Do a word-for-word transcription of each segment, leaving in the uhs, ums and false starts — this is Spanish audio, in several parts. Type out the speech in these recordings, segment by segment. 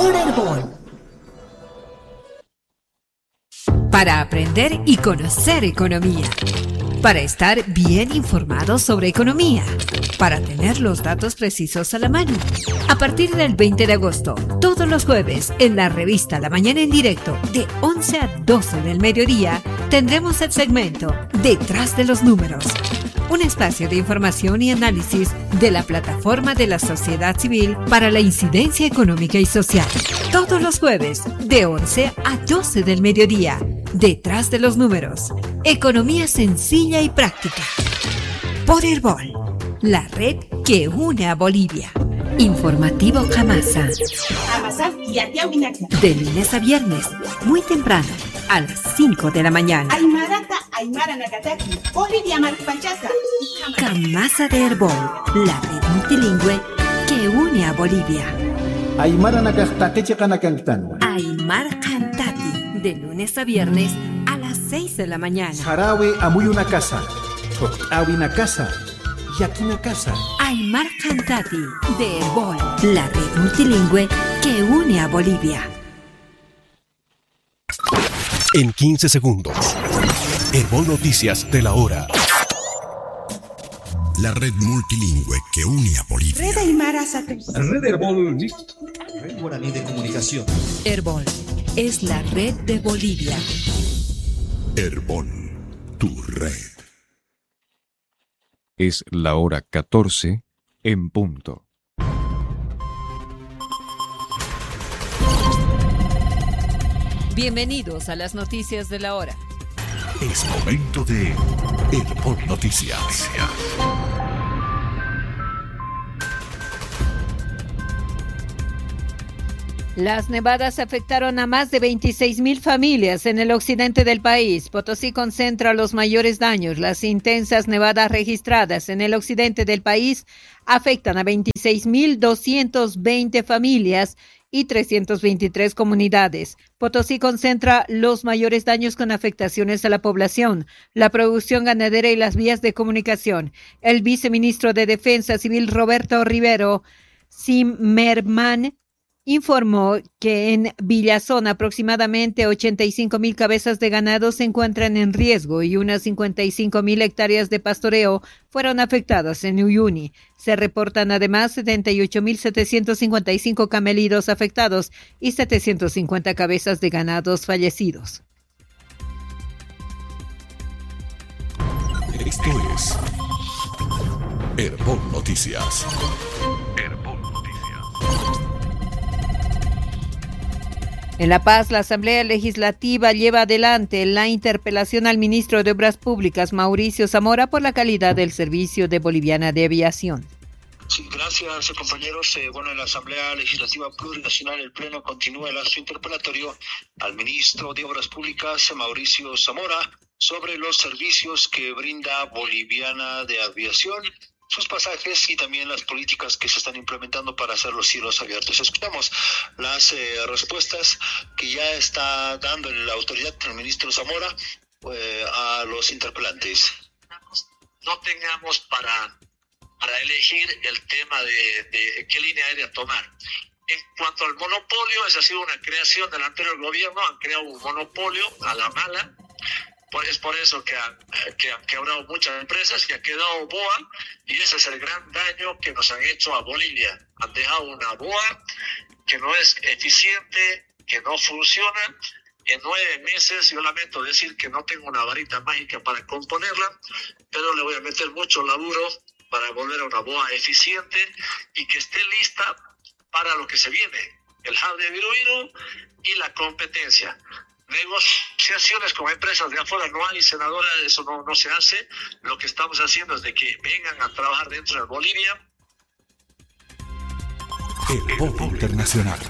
por Herbol. Para aprender y conocer economía. Para estar bien informados sobre economía. Para tener los datos precisos a la mano. A partir del veinte de agosto, todos los jueves, en la revista La Mañana en Directo, de once a doce del mediodía, tendremos el segmento Detrás de los Números. Un espacio de información y análisis de la plataforma de la sociedad civil para la incidencia económica y social. Todos los jueves, de once a doce del mediodía. Detrás de los Números. Economía sencilla y práctica. Por Herbol, la red que une a Bolivia. Informativo Jamasa. De lunes a viernes, muy temprano, a las cinco de la mañana. Jamasa de Herbol, la red multilingüe que une a Bolivia. Aymara Nakastati Kanakantan. Aymar Cantati, de lunes a viernes, a las seis de la mañana. Sarawi Amuy una casa. Tokawi una casa. Yaki una casa. Aymar Cantati, de Herbol, la red multilingüe que une a Bolivia. En quince segundos, Herbol Noticias de la hora. La red multilingüe que une a Bolivia. Red Aymara Satu. Red Herbol. Red Guaraní de Comunicación. Herbol es la red de Bolivia. Herbol, tu red. Es la hora catorce en punto. Bienvenidos a las noticias de la hora. Es momento de Herbol Noticias. Las nevadas afectaron a más de veintiséis mil familias en el occidente del país. Potosí concentra los mayores daños. Las intensas nevadas registradas en el occidente del país afectan a veintiséis mil doscientas veinte familias y trescientas veintitrés comunidades. Potosí concentra los mayores daños con afectaciones a la población, la producción ganadera y las vías de comunicación. El viceministro de Defensa Civil Roberto Rivero Zimmerman informó que en Villazón aproximadamente ochenta y cinco mil cabezas de ganado se encuentran en riesgo y unas cincuenta y cinco mil hectáreas de pastoreo fueron afectadas en Uyuni. Se reportan además setenta y ocho mil setecientos cincuenta y cinco camelidos afectados y setecientas cincuenta cabezas de ganados fallecidos. Esto es Herbol Noticias. Herbol Noticias. En La Paz, la Asamblea Legislativa lleva adelante la interpelación al ministro de Obras Públicas, Mauricio Zamora, por la calidad del servicio de Boliviana de Aviación. Sí, gracias, compañeros. Eh, bueno, en la Asamblea Legislativa Plurinacional, el Pleno continúa el acto interpelatorio al ministro de Obras Públicas, Mauricio Zamora, sobre los servicios que brinda Boliviana de Aviación, sus pasajes y también las políticas que se están implementando para hacer los cielos abiertos. Escuchamos las eh, respuestas que ya está dando la autoridad del ministro Zamora eh, a los interpelantes. No tengamos para, para elegir el tema de, de qué línea aérea tomar. En cuanto al monopolio, esa ha sido una creación del anterior gobierno, han creado un monopolio a la mala. Es por eso que han que ha quebrado muchas empresas y ha quedado B O A, y ese es el gran daño que nos han hecho a Bolivia. Han dejado una B O A que no es eficiente, que no funciona. En nueve meses, yo lamento decir que no tengo una varita mágica para componerla, pero le voy a meter mucho laburo para volver a una B O A eficiente y que esté lista para lo que se viene, el hub de Viruiru y la competencia. Negociaciones con empresas de afuera no hay, senadora, eso no, no se hace. Lo que estamos haciendo es de que vengan a trabajar dentro de Bolivia. El voto internacional.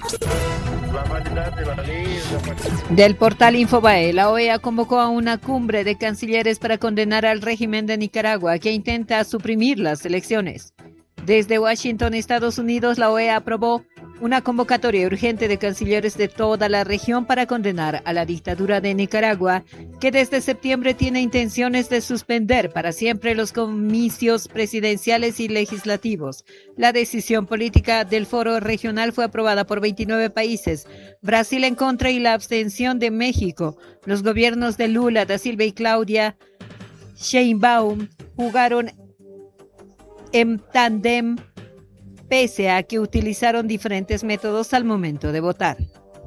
Del portal Infobae, la O E A convocó a una cumbre de cancilleres para condenar al régimen de Nicaragua que intenta suprimir las elecciones. Desde Washington, Estados Unidos, la O E A aprobó Una convocatoria urgente de cancilleres de toda la región para condenar a la dictadura de Nicaragua, que desde septiembre tiene intenciones de suspender para siempre los comicios presidenciales y legislativos. La decisión política del foro regional fue aprobada por veintinueve países, Brasil en contra y la abstención de México. Los gobiernos de Lula, da Silva y Claudia Sheinbaum jugaron en tándem, pese a que utilizaron diferentes métodos al momento de votar.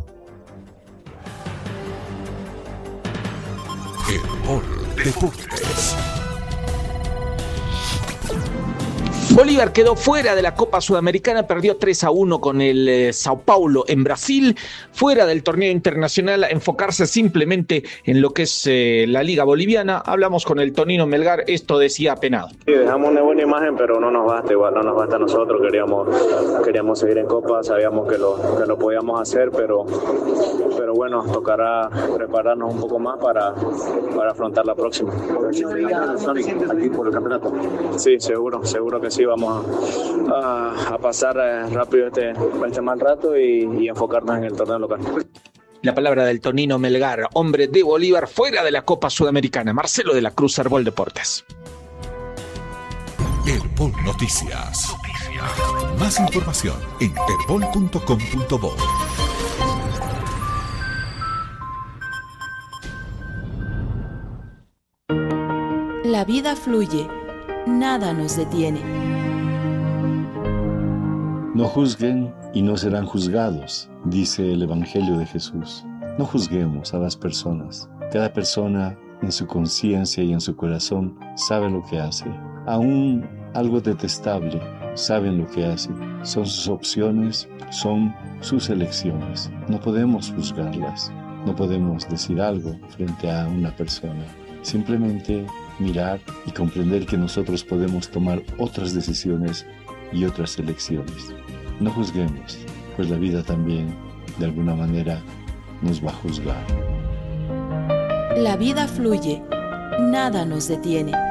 Herbol Deportes. Bolívar quedó fuera de la Copa Sudamericana, perdió tres a uno con el eh, Sao Paulo en Brasil, fuera del torneo internacional, a enfocarse simplemente en lo que es eh, la Liga Boliviana. Hablamos con el Tonino Melgar, esto decía apenado. Sí, dejamos una buena imagen, pero no nos basta, igual no nos basta a nosotros, queríamos, queríamos seguir en Copa, sabíamos que lo, que lo podíamos hacer, pero, pero bueno, tocará prepararnos un poco más para, para afrontar la próxima. ¿Aquí por el campeonato? Sí, seguro, seguro que sí. Vamos a, a, a pasar eh, rápido este, este mal rato y, y enfocarnos en el torneo local. La palabra del Tonino Melgar, hombre de Bolívar fuera de la Copa Sudamericana. Marcelo de la Cruz, Herbol Deportes. Herbol Noticias. Más información en herbol punto com punto bo. La vida fluye, nada nos detiene. No juzguen y no serán juzgados, dice el Evangelio de Jesús. No juzguemos a las personas. Cada persona en su conciencia y en su corazón sabe lo que hace. Aún algo detestable, saben lo que hace. Son sus opciones, son sus elecciones. No podemos juzgarlas. No podemos decir algo frente a una persona. Simplemente mirar y comprender que nosotros podemos tomar otras decisiones y otras elecciones. No juzguemos, pues la vida también, de alguna manera, nos va a juzgar. La vida fluye, nada nos detiene.